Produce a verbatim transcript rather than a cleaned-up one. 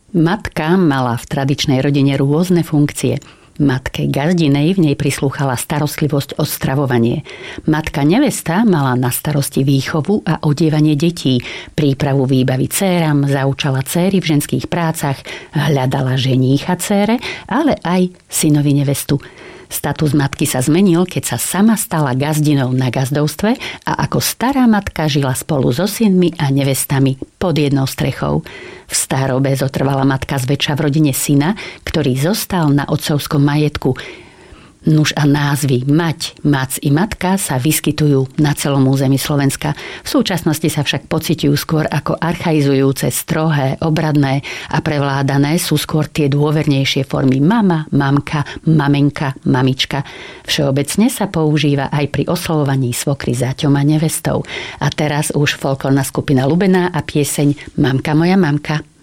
Matka mala v tradičnej rodine rôzne funkcie. Matke gazdinej v nej prislúchala starostlivosť o stravovanie. Matka nevesta mala na starosti výchovu a odievanie detí, prípravu výbavy céram, zaučala céry v ženských prácach, hľadala ženícha cére, ale aj synovi nevestu. Status matky sa zmenil, keď sa sama stala gazdinou na gazdovstve a ako stará matka žila spolu so synmi a nevestami pod jednou strechou. V starobe zotrvala matka zväčša v rodine syna, ktorý zostal na otcovskom majetku. Nuž a názvy mať, mac i matka sa vyskytujú na celom území Slovenska. V súčasnosti sa však pociťujú skôr ako archaizujúce, strohé, obradné a prevládané sú skôr tie dôvernejšie formy mama, mamka, mamenka, mamička. Všeobecne sa používa aj pri oslovovaní svokry záťom a nevestou. A teraz už folklórna skupina Lubená a pieseň Mamka moja mamka.